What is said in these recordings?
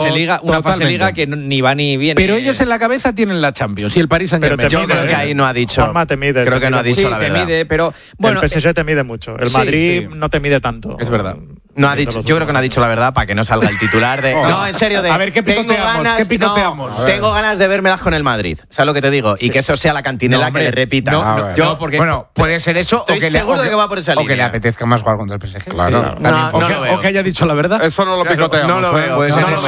fase liga que ni va ni viene. Pero ellos en la cabeza tienen la Champions y el Paris Saint-Germain. Yo creo que ahí no ha dicho. Juanma te mide. Creo que no ha dicho la verdad. Te mide, pero bueno, el PSG te mide mucho. El Madrid no te mide tanto. Es verdad. No ha dicho, yo creo que no ha dicho la verdad para que no salga el titular de. No, en serio, de. A ver, ¿qué picoteamos? Tengo ganas de vérmelas con el Madrid. ¿Sabes lo que te digo? Y que eso sea la cantinela que le repita. Bueno, puede ser eso. Estoy seguro de que va por esa línea. O que le apetezca más jugar contra el PSG. Claro. O que haya dicho la verdad. Eso no lo picoteamos. No lo veo.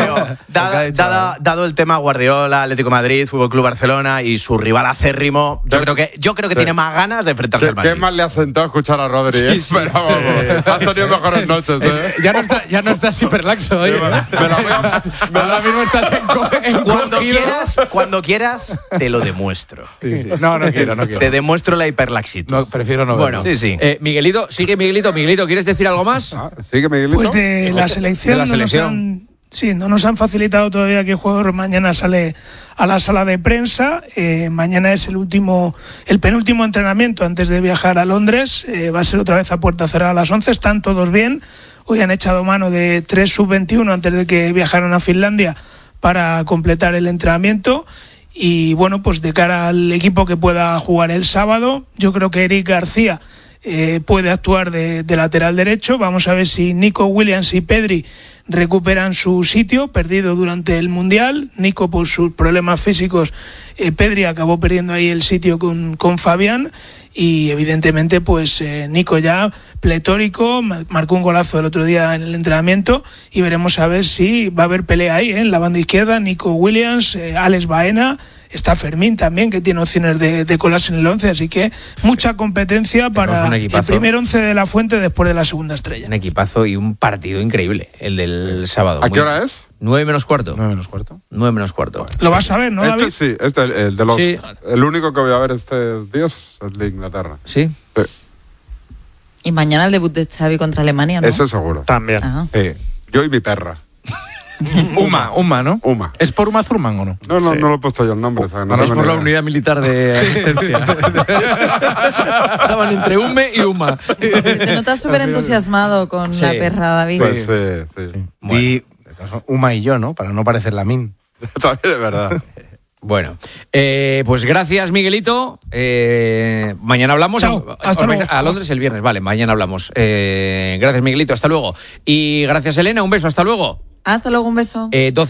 Dado el tema Guardiola, Atlético de Madrid, Fútbol Club Barcelona y su rival acérrimo, yo creo que tiene más ganas de enfrentarse al Madrid. ¿Qué más le ha sentado escuchar a Rodri? Pero vamos, has tenido mejores noches, Ya no estás hiperlaxo, oye. Ahora mismo estás en Cuando quieras, te lo demuestro. Sí. No quiero. Te demuestro la hiperlaxitud. No, prefiero no verlo. Bueno, sí. Miguelito, sigue Miguelito. Miguelito, ¿quieres decir algo más? Sigue Miguelito. Pues de la selección. No nos han facilitado todavía que el jugador mañana sale a la sala de prensa. Mañana es el penúltimo entrenamiento antes de viajar a Londres. Va a ser otra vez a puerta cerrada a las 11. Están todos bien. Hoy han echado mano de 3 sub-21 antes de que viajaran a Finlandia para completar el entrenamiento. Y bueno, pues de cara al equipo que pueda jugar el sábado, yo creo que Eric García puede actuar de lateral derecho. Vamos a ver si Nico Williams y Pedri recuperan su sitio perdido durante el Mundial. Nico por sus problemas físicos, Pedri acabó perdiendo ahí el sitio con Fabián. Y evidentemente pues Nico ya pletórico, marcó un golazo el otro día en el entrenamiento y veremos a ver si va a haber pelea ahí en la banda izquierda. Nico Williams, Alex Baena, está Fermín también, que tiene opciones de colarse en el 11, así que mucha competencia para el primer 11 de la Fuente después de la segunda estrella. Un equipazo y un partido increíble, el del sábado. ¿A qué hora es? 9 menos cuarto. 9 menos cuarto. Lo vas a ver, ¿no, David? El de los. Sí. El único que voy a ver este día es el de Inglaterra. ¿Sí? Y mañana el debut de Xavi contra Alemania, ¿no? Eso seguro. También. Sí. Yo y mi perra. Uma, ¿no? Uma. ¿Es por Uma Thurman o no? No lo he puesto yo el nombre. No es por la unidad militar de asistencia. Estaban entre Ume y Uma. Te notas súper entusiasmado con la perra, David. Pues sí. Bueno. Y Uma y yo, ¿no? Para no parecer la min. También es verdad. Bueno, pues gracias, Miguelito. Mañana hablamos. Chao, hasta luego. A Londres el viernes, vale, mañana hablamos. Gracias, Miguelito, hasta luego. Y gracias, Elena, un beso, hasta luego. Hasta luego, un beso.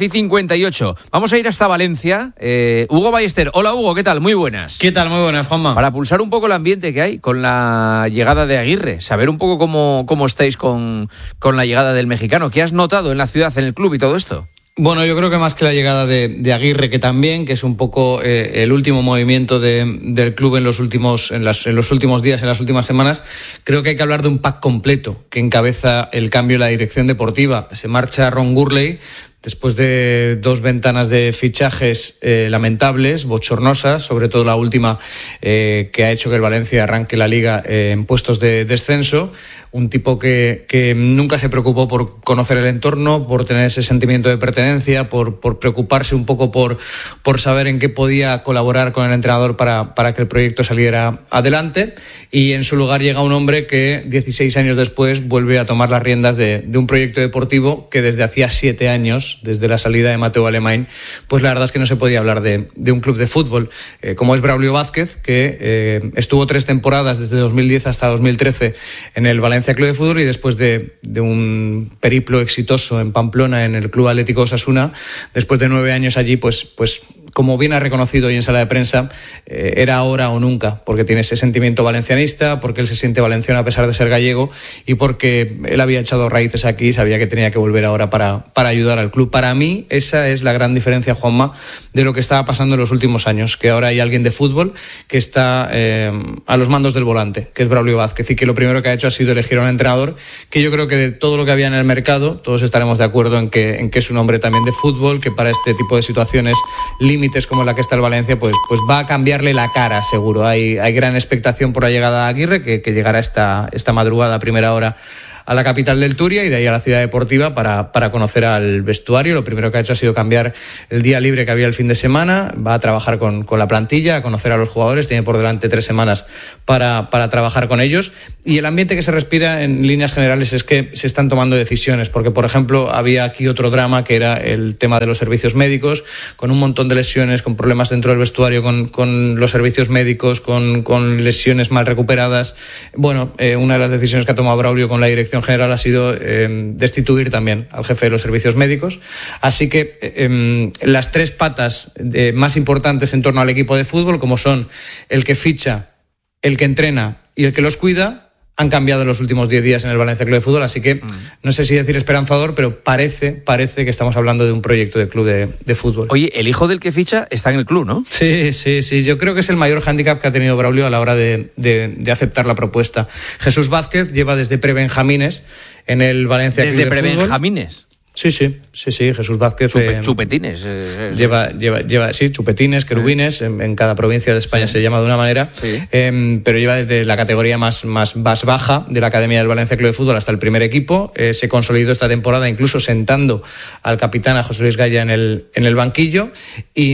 12:58. Vamos a ir hasta Valencia. Hugo Ballester. Hola, Hugo, ¿qué tal? Muy buenas. ¿Qué tal? Muy buenas, Juanma. Para pulsar un poco el ambiente que hay con la llegada de Aguirre, saber un poco cómo estáis con la llegada del mexicano. ¿Qué has notado en la ciudad, en el club y todo esto? Bueno, yo creo que más que la llegada de Aguirre, que también, que es un poco el último movimiento del club en los últimos días, en las últimas semanas, creo que hay que hablar de un pack completo que encabeza el cambio en la dirección deportiva. Se marcha Ron Gurley después de 2 ventanas de fichajes lamentables, bochornosas, sobre todo la última que ha hecho que el Valencia arranque la Liga en puestos de descenso. Un tipo que nunca se preocupó por conocer el entorno, por tener ese sentimiento de pertenencia, por preocuparse un poco por saber en qué podía colaborar con el entrenador para que el proyecto saliera adelante. Y en su lugar llega un hombre que 16 años después vuelve a tomar las riendas de un proyecto deportivo que desde hacía 7 años, desde la salida de Mateu Alemany, pues la verdad es que no se podía hablar de un club de fútbol, como es Braulio Vázquez, que estuvo 3 temporadas desde 2010 hasta 2013 en el Valencia Club de Fútbol, y después de un periplo exitoso en Pamplona en el Club Atlético Osasuna, después de 9 años allí, pues como bien ha reconocido hoy en sala de prensa, era ahora o nunca, porque tiene ese sentimiento valencianista, porque él se siente valenciano a pesar de ser gallego, y porque él había echado raíces aquí y sabía que tenía que volver ahora para ayudar al club. Para mí esa es la gran diferencia, Juanma, de lo que estaba pasando en los últimos años, que ahora hay alguien de fútbol que está a los mandos del volante, que es Braulio Vázquez, y que lo primero que ha hecho ha sido elegir a un entrenador que yo creo que de todo lo que había en el mercado, todos estaremos de acuerdo en que es un hombre también de fútbol, que para este tipo de situaciones límites como la que está el Valencia, pues va a cambiarle la cara, seguro. Hay gran expectación por la llegada de Aguirre, que llegará esta madrugada a primera hora a la capital del Turia y de ahí a la ciudad deportiva para conocer al vestuario. Lo primero que ha hecho ha sido cambiar el día libre que había el fin de semana, va a trabajar con la plantilla, a conocer a los jugadores, tiene por delante 3 semanas para trabajar con ellos, y el ambiente que se respira en líneas generales es que se están tomando decisiones, porque por ejemplo había aquí otro drama que era el tema de los servicios médicos, con un montón de lesiones, con problemas dentro del vestuario, con los servicios médicos, con lesiones mal recuperadas. Bueno, una de las decisiones que ha tomado Braulio con la dirección general ha sido destituir también al jefe de los servicios médicos. Así que las 3 patas más importantes en torno al equipo de fútbol, como son el que ficha, el que entrena y el que los cuida, han cambiado en los últimos 10 días en el Valencia Club de Fútbol, así que no sé si decir esperanzador, pero parece que estamos hablando de un proyecto de club de fútbol. Oye, el hijo del que ficha está en el club, ¿no? Sí, yo creo que es el mayor hándicap que ha tenido Braulio a la hora de aceptar la propuesta. Jesús Vázquez lleva desde prebenjamines en el Valencia Club de Fútbol. ¿Desde prebenjamines? Sí, Jesús Vázquez. Chupetines. Lleva chupetines, querubines, en cada provincia de España se llama de una manera, pero lleva desde la categoría más baja de la Academia del Valencia Club de Fútbol hasta el primer equipo. Se consolidó esta temporada incluso sentando al capitán, a José Luis Gaya, en el banquillo. Y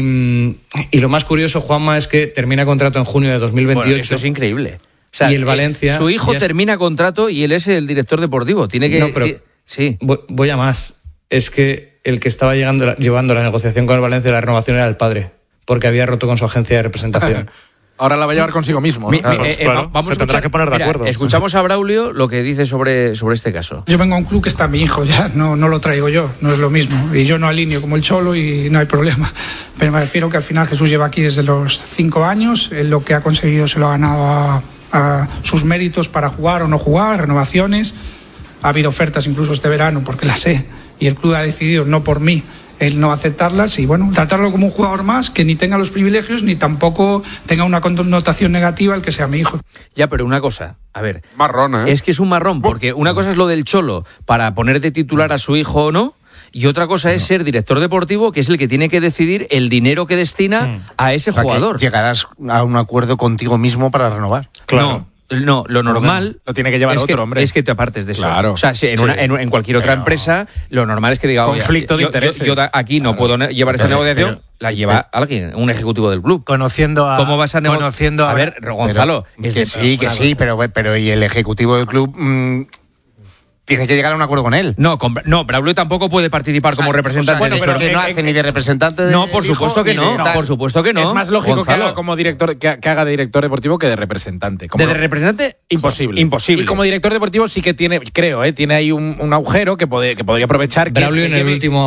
lo más curioso, Juanma, es que termina contrato en junio de 2028. Bueno, eso es increíble. O sea, y el Valencia... Su hijo termina contrato y él es el director deportivo. Tiene que... No, pero sí. Voy a más. Es que el que estaba llevando la negociación con el Valencia de la renovación era el padre, porque había roto con su agencia de representación. Ahora la va a llevar consigo mismo, ¿no? Vamos a tendrá que poner de acuerdo. Escuchamos a Braulio lo que dice sobre este caso. Yo vengo a un club que está mi hijo ya, no lo traigo yo, no es lo mismo. Y yo no alineo como el Cholo y no hay problema. Pero me refiero que al final Jesús lleva aquí desde los 5 años, él lo que ha conseguido se lo ha ganado a sus méritos para jugar o no jugar, renovaciones. Ha habido ofertas incluso este verano, porque las sé. Y el club ha decidido, no por mí, el no aceptarlas y bueno, tratarlo como un jugador más que ni tenga los privilegios ni tampoco tenga una connotación negativa el que sea mi hijo. Ya, pero una cosa, a ver, marrón, es que es un marrón, porque una cosa es lo del Cholo para poner de titular a su hijo o no, y otra cosa es ser director deportivo, que es el que tiene que decidir el dinero que destina a ese jugador. Llegarás a un acuerdo contigo mismo para renovar. Claro. No, lo normal... Lo tiene que llevar otro, hombre. Es que te apartes de eso. Claro. O sea, en cualquier otra empresa, lo normal es que diga... Conflicto de intereses. Yo aquí no puedo llevar esta negociación, la lleva alguien, un ejecutivo del club. Conociendo a... ¿Cómo vas a negociar? A ver, Gonzalo... Que sí, pero y el ejecutivo del club... tiene que llegar a un acuerdo con él. No, Braulio tampoco puede participar como representante. Bueno, pero que no hace ni de representante de... No, por supuesto que no. Por supuesto que no. Es más lógico Gonzalo, que haga como director, que haga de director deportivo que de representante. ¿De representante? Imposible. Imposible. Y como director deportivo sí que tiene, creo, tiene ahí un agujero que podría aprovechar. Braulio en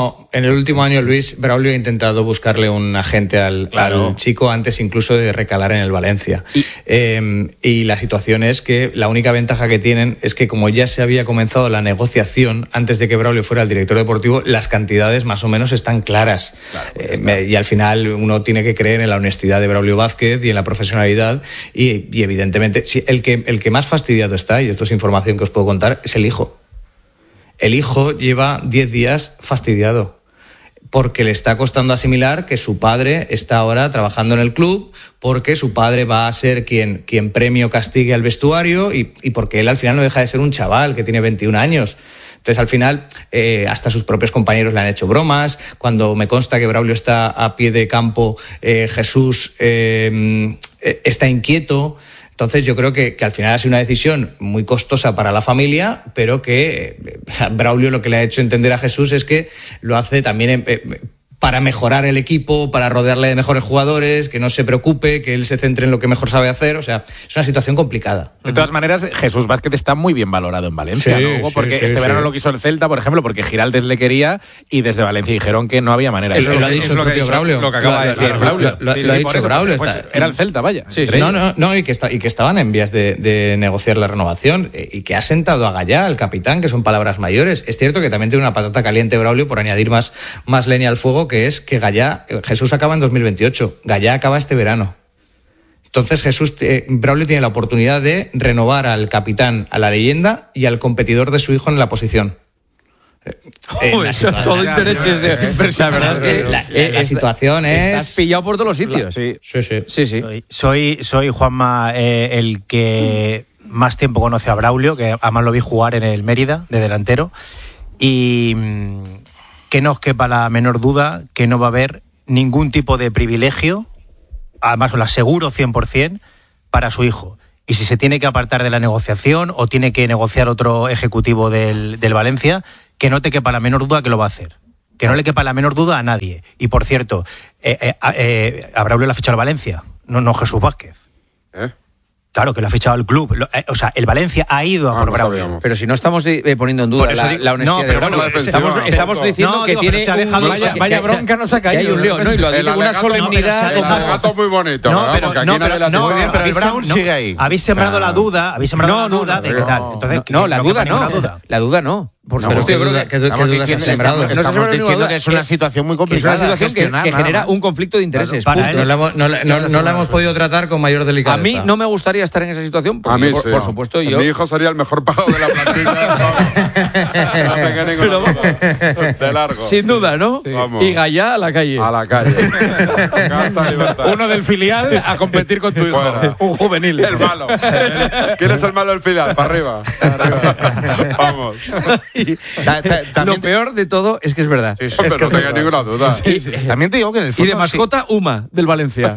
el último año, Luis, Braulio ha intentado buscarle un agente al chico antes incluso de recalar en el Valencia. Y la situación es que la única ventaja que tienen es que como ya se había comenzado la negociación antes de que Braulio fuera el director deportivo, las cantidades más o menos están claras. Claro, y al final uno tiene que creer en la honestidad de Braulio Vázquez y en la profesionalidad y evidentemente el que más fastidiado está, y esto es información que os puedo contar, es el hijo. El hijo lleva 10 días fastidiado porque le está costando asimilar que su padre está ahora trabajando en el club, porque su padre va a ser quien premio castigue al vestuario y porque él al final no deja de ser un chaval que tiene 21 años. Entonces, al final, hasta sus propios compañeros le han hecho bromas. Cuando me consta que Braulio está a pie de campo, Jesús está inquieto. Entonces, yo creo que al final ha sido una decisión muy costosa para la familia, pero que Braulio lo que le ha hecho entender a Jesús es que lo hace también para mejorar el equipo, para rodearle de mejores jugadores, que no se preocupe, que él se centre en lo que mejor sabe hacer. O sea, es una situación complicada. De todas maneras, Jesús Vázquez está muy bien valorado en Valencia, ¿no, Hugo? Porque este verano lo quiso el Celta, por ejemplo, porque Giraldez le quería y desde Valencia dijeron que no había manera. Eso lo ha dicho el propio Braulio. Lo que acaba de decir Braulio. Lo ha dicho Braulio. Pues era el Celta, vaya. No, y que estaban en vías de negociar la renovación y que ha sentado a Gallá, al capitán, que son palabras mayores. Es cierto que también tiene una patata caliente Braulio por añadir más leña al fuego, que es que Gallá, Jesús acaba en 2028, Gallá acaba este verano. Entonces Braulio tiene la oportunidad de renovar al capitán, a la leyenda y al competidor de su hijo en la posición. Todo interés es la verdad es que la situación es... Estás pillado por todos los sitios. Sí. Soy Juanma, el que más tiempo conoce a Braulio, que además lo vi jugar en el Mérida de delantero, y que no os quepa la menor duda que no va a haber ningún tipo de privilegio, además os lo aseguro 100%, para su hijo. Y si se tiene que apartar de la negociación o tiene que negociar otro ejecutivo del Valencia, que no te quepa la menor duda que lo va a hacer. Que no le quepa la menor duda a nadie. Y por cierto, a Braulio le ha fichado el Valencia, no Jesús Vázquez. Claro, que lo ha fichado el club. O sea, el Valencia ha ido a por Braulio. Pero si no estamos poniendo en duda la honestidad de Braulio. Estamos diciendo que tiene vaya bronca nos ha caído. Hay un lío, ¿no? Y lo dice con una solemnidad. El alegato muy bonito. Muy bien, pero el Brown sigue ahí. Habéis sembrado la duda, de qué tal. Entonces, no, la duda no. La duda no. Por supuesto, yo creo que dudas has sembrado. Estamos diciendo que es una situación muy complicada. Es una situación que genera un conflicto de intereses. No la hemos podido tratar con mayor delicadeza. A mí no me gustaría estar en esa situación. A mí, por supuesto, yo. Mi hijo sería el mejor pagado de la plantilla. De largo. Sin duda, ¿no? Sí. Y Gallá a la calle. A la calle. Uno del filial a competir con tu hijo. Fuera. Un juvenil. El malo. ¿Quién es el malo del filial? Para arriba. Vamos. Lo peor de todo es que es verdad. Sí, pero no tenga ninguna duda. También te digo que en el fondo, y de mascota, Uma, del Valencia.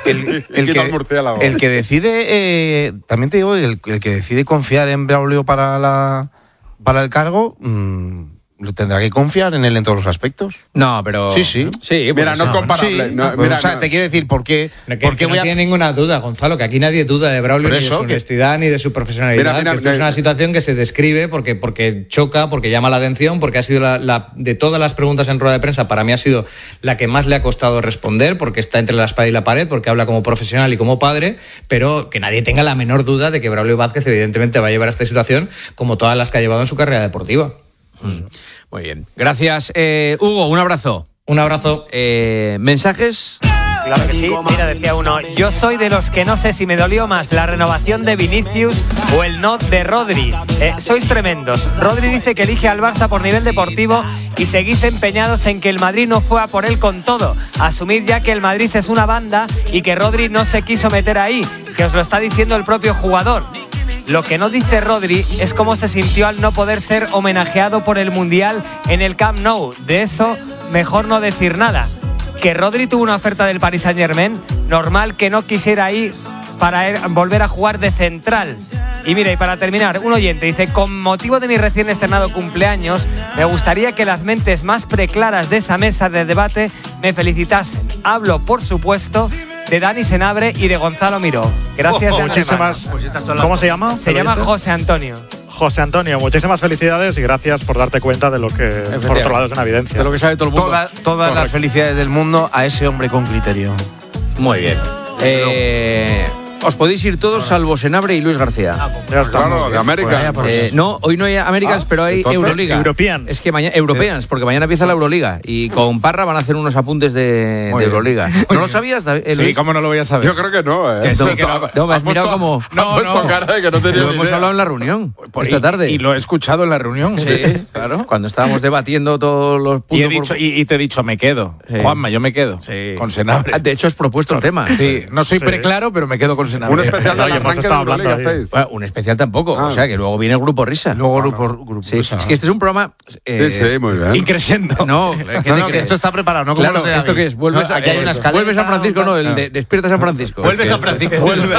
El que decide, también te digo, el que decide confiar en Braulio para el cargo, tendrá que confiar en él en todos los aspectos. No, pero... Sí. Mira, no es comparable. Sí. Mira, te quiero decir, ¿por qué? Porque no tiene ninguna duda, Gonzalo, que aquí nadie duda de Braulio ni de su honestidad ni de su profesionalidad. Esto es una situación que se describe porque choca, porque llama la atención, porque ha sido de todas las preguntas en rueda de prensa, para mí ha sido la que más le ha costado responder, porque está entre la espada y la pared, porque habla como profesional y como padre, pero que nadie tenga la menor duda de que Braulio Vázquez evidentemente va a llevar a esta situación como todas las que ha llevado en su carrera deportiva. Muy bien. Gracias, Hugo. Un abrazo. Un abrazo. ¿Mensajes? Claro que sí. Mira, decía uno, yo soy de los que no sé si me dolió más la renovación de Vinicius o el no de Rodri. Sois tremendos. Rodri dice que elige al Barça por nivel deportivo y seguís empeñados en que el Madrid no fue a por él con todo. Asumid ya que el Madrid es una banda y que Rodri no se quiso meter ahí, que os lo está diciendo el propio jugador. Lo que no dice Rodri es cómo se sintió al no poder ser homenajeado por el Mundial en el Camp Nou. De eso, mejor no decir nada. Que Rodri tuvo una oferta del Paris Saint-Germain, normal que no quisiera ir para volver a jugar de central. Y mira, y para terminar, un oyente dice, con motivo de mi recién estrenado cumpleaños, me gustaría que las mentes más preclaras de esa mesa de debate me felicitasen. Hablo, por supuesto, de Dani Senabre y de Gonzalo Miró. Gracias. Muchísimas. ¿Cómo se llama? Se llama José Antonio. José Antonio, muchísimas felicidades y gracias por darte cuenta de lo que, por otro lado, es una evidencia. De lo que sabe todo el mundo. Todas las felicidades del mundo a ese hombre con criterio. Muy bien. Os podéis ir todos salvo Senabre y Luis García. Ya está. Claro, de América. No, hoy no hay Americans, pero hay Euroliga. Europeans. Es que mañana Europeans, porque mañana empieza la Euroliga y con Parra van a hacer unos apuntes de Euroliga. ¿No lo sabías, David? Sí, ¿cómo no lo voy a saber? Yo creo que no, No, me has mirado como... No, cara de que no tenía Lo hemos hablado en la reunión esta tarde. Y lo he escuchado en la reunión. Sí, claro. Cuando estábamos debatiendo todos los puntos. Y te he dicho, me quedo. Sí. Juanma, yo me quedo. Sí. Con Senabre. De hecho, has propuesto el tema. Sí, no soy preclaro, pero me quedo con Senabre. Un especial hemos estado hablando ahí. Bueno, un especial tampoco, o sea que luego viene el Grupo Risa. Luego Grupo sí, Risa. Es que este es un programa sí, muy bien. Increciendo. No, que esto está preparado, ¿no? Claro, ¿esto qué es? Vuelves aquí hay una escalera. Vuelves a San Francisco, no, el de Despierta San Francisco. Vuelve San Francisco. Vuelve.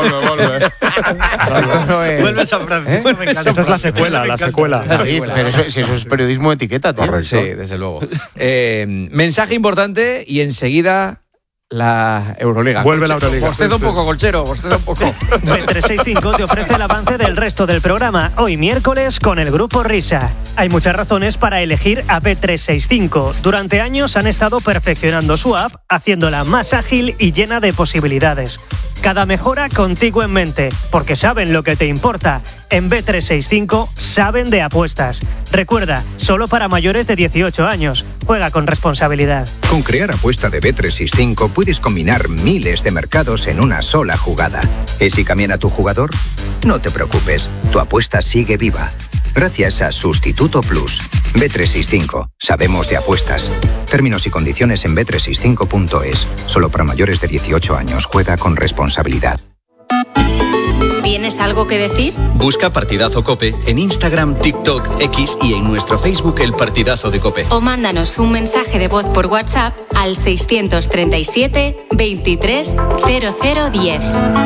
Vuelve San Francisco. Esa es la secuela. Pero eso es periodismo de etiqueta, tío. Sí, desde luego. Mensaje importante y enseguida la Euroliga. Vuelve la Euroliga. Bosteza un poco, Colchero, bosteza un poco. Bet365 te ofrece el avance del resto del programa, hoy miércoles con el Grupo Risa. Hay muchas razones para elegir a Bet365. Durante años han estado perfeccionando su app, haciéndola más ágil y llena de posibilidades. Cada mejora contigo en mente, porque saben lo que te importa. En Bet365 saben de apuestas. Recuerda, solo para mayores de 18 años. Juega con responsabilidad. Con Crear Apuesta de Bet365 puedes combinar miles de mercados en una sola jugada. ¿Y si cambian tu jugador? No te preocupes, tu apuesta sigue viva. Gracias a Sustituto Plus. Bet365. Sabemos de apuestas. Términos y condiciones en bet365.es. Solo para mayores de 18 años. Juega con responsabilidad. ¿Tienes algo que decir? Busca Partidazo COPE en Instagram, TikTok, X y en nuestro Facebook El Partidazo de COPE. O mándanos un mensaje de voz por WhatsApp al 637 23 0010.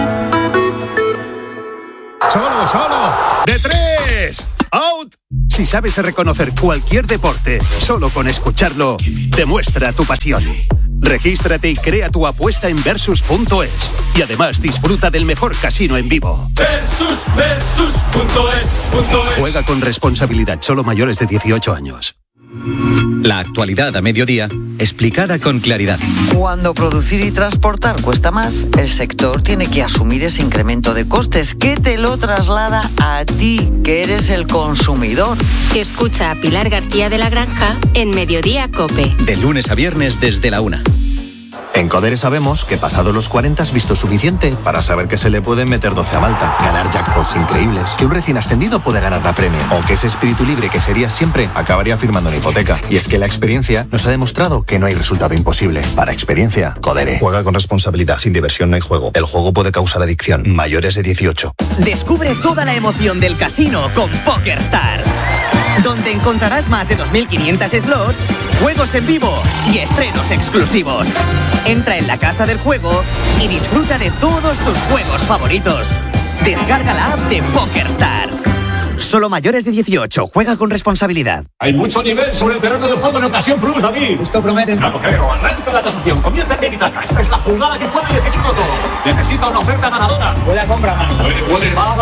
¡Solo! ¡De tres! ¡Out! Si sabes reconocer cualquier deporte, solo con escucharlo, demuestra tu pasión. Regístrate y crea tu apuesta en Versus.es. Y además disfruta del mejor casino en vivo. Versus.es. Juega con responsabilidad, solo mayores de 18 años. La actualidad a mediodía, explicada con claridad. Cuando producir y transportar cuesta más, el sector tiene que asumir ese incremento de costes que te lo traslada a ti, que eres el consumidor. Escucha a Pilar García de la Granja en Mediodía COPE. De lunes a viernes desde la 1. En Codere sabemos que pasado los 40 has visto suficiente para saber que se le pueden meter 12 a Malta, ganar jackpots increíbles, que un recién ascendido puede ganar la Premier, o que ese espíritu libre que sería siempre acabaría firmando una hipoteca. Y es que la experiencia nos ha demostrado que no hay resultado imposible. Para experiencia, Codere. Juega con responsabilidad, sin diversión no hay juego. El juego puede causar adicción. Mayores de 18. Descubre toda la emoción del casino con PokerStars, donde encontrarás más de 2.500 slots, juegos en vivo y estrenos exclusivos. Entra en la casa del juego y disfruta de todos tus juegos favoritos. Descarga la app de PokerStars. Solo mayores de 18. Juega con responsabilidad. Hay mucho nivel sobre el terreno de juego en Ocasión Plus, David. Esto promete. Claro, creo. Arranca la tasación. Comienza en Itaca. Esta es la jugada que puede decidirlo todo. Necesita una oferta ganadora. Puede comprar más. Puede. Va.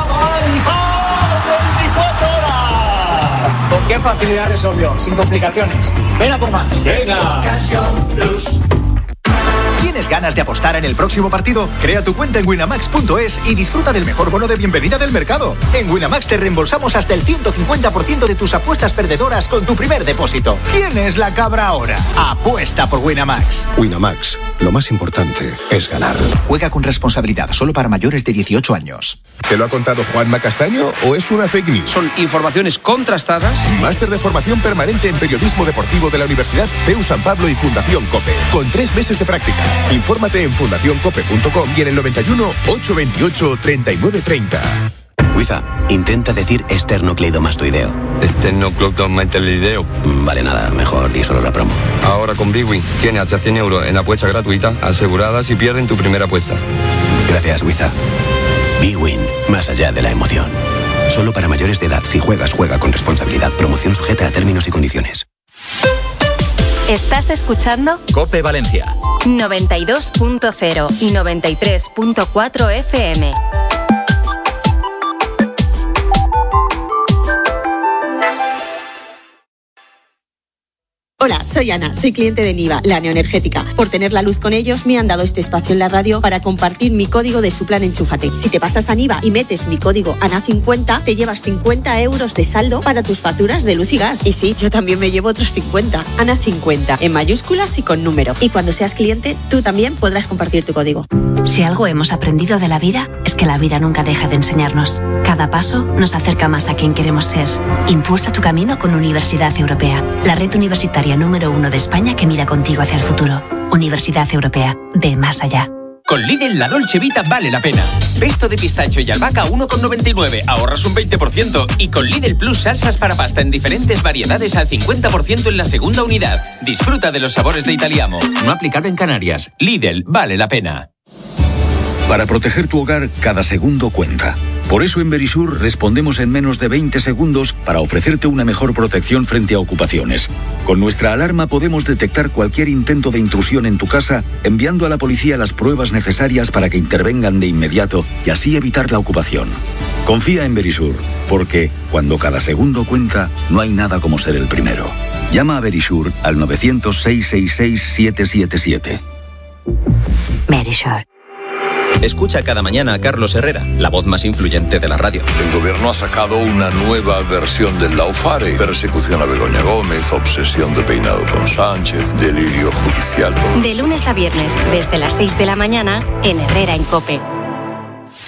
24 horas. ¿Con qué facilidad resolvió? Sin complicaciones. Ven a por más. Venga. Ocasión Plus. ¿Tienes ganas de apostar en el próximo partido? Crea tu cuenta en Winamax.es y disfruta del mejor bono de bienvenida del mercado. En Winamax te reembolsamos hasta el 150% de tus apuestas perdedoras con tu primer depósito. ¿Quién es la cabra ahora? Apuesta por Winamax. Winamax, lo más importante es ganar. Juega con responsabilidad, solo para mayores de 18 años. ¿Te lo ha contado Juanma Castaño o es una fake news? Son informaciones contrastadas. Máster de formación permanente en periodismo deportivo de la Universidad CEU San Pablo y Fundación COPE, con 3 meses de prácticas. Infórmate en fundacioncope.com y en el 91 828 3930. Wiza, intenta decir esternocleidomastoideo. Esternocleidomastoideo. Vale, nada, mejor di solo la promo. Ahora con BWin tienes hasta 100 euros en apuesta gratuita asegurada si pierden tu primera apuesta. Gracias, Wiza. BWin, más allá de la emoción. Solo para mayores de edad. Si juegas, juega con responsabilidad. Promoción sujeta a términos y condiciones. ¿Estás escuchando? COPE Valencia 92.0 y 93.4 FM. Hola, soy Ana, soy cliente de Niva, la neoenergética. Por tener la luz con ellos, me han dado este espacio en la radio para compartir mi código de su plan Enchúfate. Si te pasas a Niva y metes mi código ANA50, te llevas 50 euros de saldo para tus facturas de luz y gas. Y sí, yo también me llevo otros 50. ANA50, en mayúsculas y con número. Y cuando seas cliente, tú también podrás compartir tu código. Si algo hemos aprendido de la vida, es que la vida nunca deja de enseñarnos. Cada paso nos acerca más a quien queremos ser. Impulsa tu camino con Universidad Europea, la red universitaria número 1 de España que mira contigo hacia el futuro. Universidad Europea, ve más allá. Con Lidl la Dolce Vita vale la pena. Pesto de pistacho y albahaca 1,99, ahorras un 20%. Y con Lidl Plus salsas para pasta en diferentes variedades al 50% en la segunda unidad. Disfruta de los sabores de Italiamo. No aplicable en Canarias. Lidl vale la pena. Para proteger tu hogar, cada segundo cuenta. Por eso en Verisur respondemos en menos de 20 segundos para ofrecerte una mejor protección frente a ocupaciones. Con nuestra alarma podemos detectar cualquier intento de intrusión en tu casa, enviando a la policía las pruebas necesarias para que intervengan de inmediato y así evitar la ocupación. Confía en Verisur, porque cuando cada segundo cuenta, no hay nada como ser el primero. Llama a Verisur al 900-666-777. Verisur. Escucha cada mañana a Carlos Herrera, la voz más influyente de la radio. El gobierno ha sacado una nueva versión del Laufare. Persecución a Begoña Gómez, obsesión de peinado con Sánchez, delirio judicial. De lunes a viernes, desde las 6 de la mañana, en Herrera en COPE.